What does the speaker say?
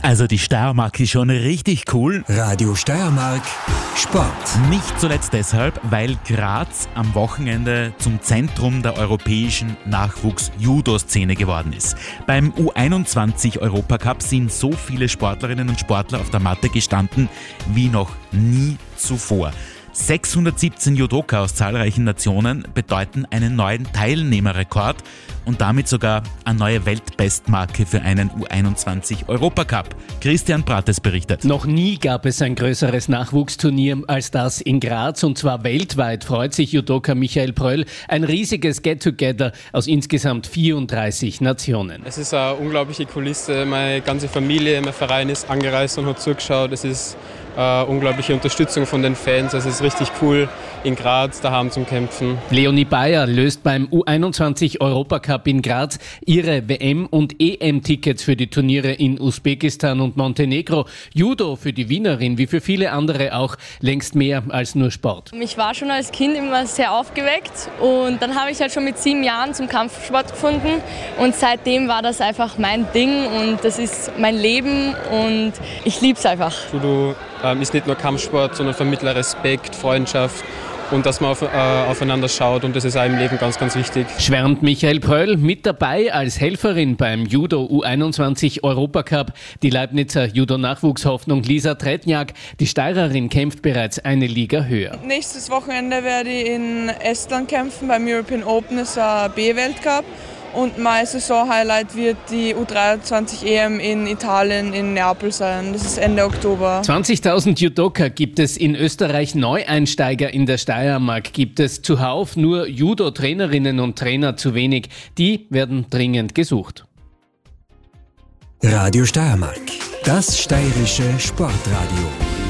Also die Steiermark ist schon richtig cool. Radio Steiermark Sport. Nicht zuletzt deshalb, weil Graz am Wochenende zum Zentrum der europäischen Nachwuchs-Judo-Szene geworden ist. Beim U21-Europacup sind so viele Sportlerinnen und Sportler auf der Matte gestanden wie noch nie zuvor. 617 Judoka aus zahlreichen Nationen bedeuten einen neuen Teilnehmerrekord und damit sogar eine neue Weltbestmarke für einen U21-Europacup. Christian Prates berichtet. Noch nie gab es ein größeres Nachwuchsturnier als das in Graz, und zwar weltweit, freut sich Judoka Michael Pröll. Ein riesiges Get-Together aus insgesamt 34 Nationen. Es ist eine unglaubliche Kulisse. Meine ganze Familie, mein Verein ist angereist und hat zugeschaut. Es ist unglaubliche Unterstützung von den Fans. Es ist richtig cool, in Graz daheim zum Kämpfen. Leonie Bayer löst beim U21 Europacup in Graz ihre WM- und EM-Tickets für die Turniere in Usbekistan und Montenegro. Judo für die Wienerin, wie für viele andere auch, längst mehr als nur Sport. Ich war schon als Kind immer sehr aufgeweckt und dann habe ich halt schon mit 7 Jahren zum Kampfsport gefunden und seitdem war das einfach mein Ding und das ist mein Leben und ich liebe es einfach. Judo ist nicht nur Kampfsport, sondern vermittelt Respekt, Freundschaft und dass man aufeinander schaut, und das ist auch im Leben ganz, ganz wichtig. Schwärmt Michael Pröll, mit dabei als Helferin beim Judo U21 Europacup. Die Leibnizer Judo-Nachwuchshoffnung Lisa Tretjak, die Steirerin, kämpft bereits eine Liga höher. Nächstes Wochenende werde ich in Estland kämpfen beim European Open, das ist ein B-Weltcup. Und mein Saison-Highlight wird die U23 EM in Italien, in Neapel sein. Das ist Ende Oktober. 20.000 Judoka gibt es in Österreich, Neueinsteiger in der Steiermark gibt es zuhauf, nur Judo-Trainerinnen und Trainer zu wenig. Die werden dringend gesucht. Radio Steiermark, das steirische Sportradio.